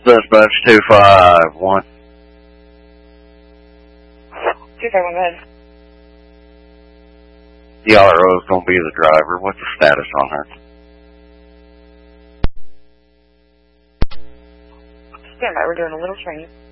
Dispatch 251. 251, go ahead. Y'all is going to be the driver. What's the status on her? Stand by, we're doing a little training.